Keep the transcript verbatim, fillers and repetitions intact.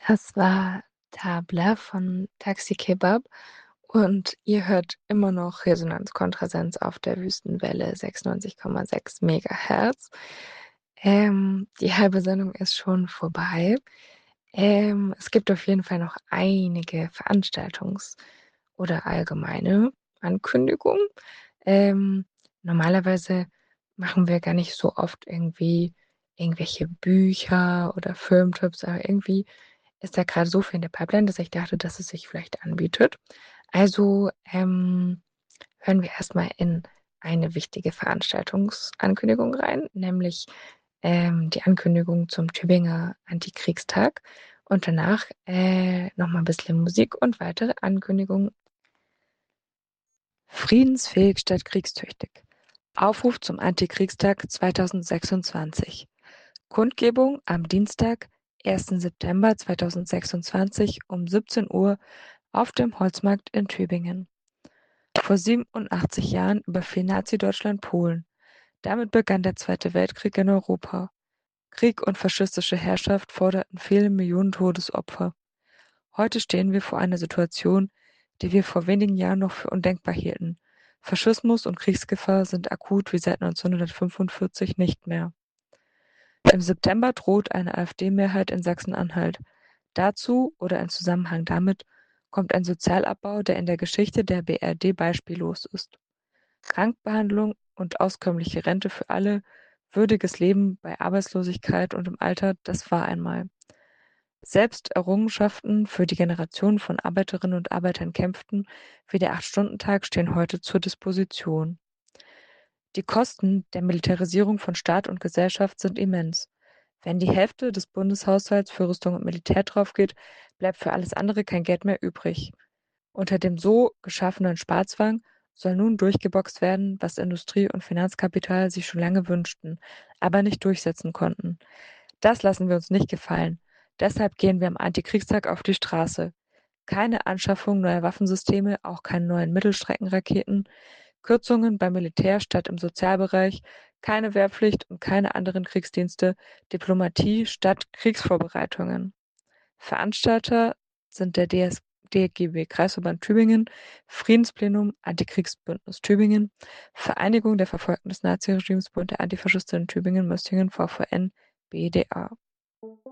Das war Tabla von Taxi Kebab und ihr hört immer noch Resonanz Kontrasense auf der Wüstenwelle sechsundneunzig Komma sechs Megahertz. Ähm, die halbe Sendung ist schon vorbei. Ähm, es gibt auf jeden Fall noch einige Veranstaltungs- oder allgemeine Ankündigungen. Ähm, Normalerweise machen wir gar nicht so oft irgendwie irgendwelche Bücher oder Filmtipps, aber irgendwie ist da gerade so viel in der Pipeline, dass ich dachte, dass es sich vielleicht anbietet. Also ähm, hören wir erstmal in eine wichtige Veranstaltungsankündigung rein, nämlich ähm, die Ankündigung zum Tübinger Antikriegstag und danach äh, nochmal ein bisschen Musik und weitere Ankündigungen. Friedensfähig statt kriegstüchtig. Aufruf zum Antikriegstag zweitausendsechsundzwanzig. Kundgebung am Dienstag, ersten September zweitausendsechsundzwanzig um siebzehn Uhr auf dem Holzmarkt in Tübingen. Vor siebenundachtzig Jahren überfiel Nazi-Deutschland Polen. Damit begann der Zweite Weltkrieg in Europa. Krieg und faschistische Herrschaft forderten viele Millionen Todesopfer. Heute stehen wir vor einer Situation, die wir vor wenigen Jahren noch für undenkbar hielten. Faschismus und Kriegsgefahr sind akut wie seit neunzehnhundertfünfundvierzig nicht mehr. Im September droht eine AfD-Mehrheit in Sachsen-Anhalt. Dazu oder in Zusammenhang damit kommt ein Sozialabbau, der in der Geschichte der B R D beispiellos ist. Krankbehandlung und auskömmliche Rente für alle, würdiges Leben bei Arbeitslosigkeit und im Alter, das war einmal. Selbst Errungenschaften, für die Generationen von Arbeiterinnen und Arbeitern kämpften, wie der Acht-Stunden-Tag, stehen heute zur Disposition. Die Kosten der Militarisierung von Staat und Gesellschaft sind immens. Wenn die Hälfte des Bundeshaushalts für Rüstung und Militär draufgeht, bleibt für alles andere kein Geld mehr übrig. Unter dem so geschaffenen Sparzwang soll nun durchgeboxt werden, was Industrie und Finanzkapital sich schon lange wünschten, aber nicht durchsetzen konnten. Das lassen wir uns nicht gefallen. Deshalb gehen wir am Antikriegstag auf die Straße. Keine Anschaffung neuer Waffensysteme, auch keine neuen Mittelstreckenraketen, Kürzungen beim Militär statt im Sozialbereich, keine Wehrpflicht und keine anderen Kriegsdienste, Diplomatie statt Kriegsvorbereitungen. Veranstalter sind der D S D G B Kreisverband Tübingen, Friedensplenum, Antikriegsbündnis Tübingen, Vereinigung der Verfolgten des Naziregimes, Bund der Antifaschisten in Tübingen, Möstingen, V V N, B D A.